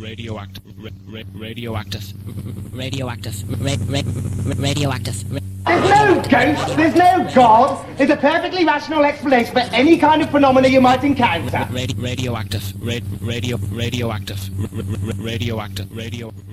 radioactive, There's no ghost, there's no God. There's a perfectly rational explanation for any kind of phenomena you might encounter. radioactive,